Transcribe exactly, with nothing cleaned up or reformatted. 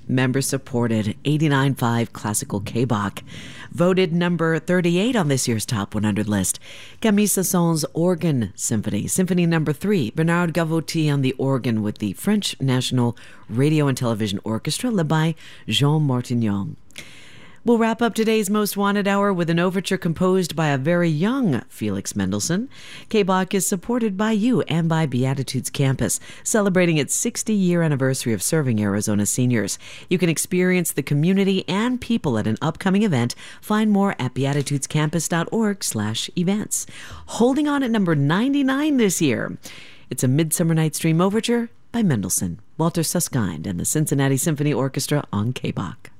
member-supported eighty-nine point five classical K-Bach. Voted number thirty-eight on this year's Top one hundred list. Camille Saint-Saëns Organ Symphony. Symphony number three. Bernard Gavotti on the organ with the French National Radio and Television Orchestra, led by Jean Martignon. We'll wrap up today's Most Wanted Hour with an overture composed by a very young Felix Mendelssohn. K-Bach is supported by you and by Beatitudes Campus, celebrating its sixty-year anniversary of serving Arizona seniors. You can experience the community and people at an upcoming event. Find more at beatitudescampus.org slash events. Holding on at number ninety-nine this year, it's a Midsummer Night's Dream overture by Mendelssohn, Walter Susskind, and the Cincinnati Symphony Orchestra on K-Bach.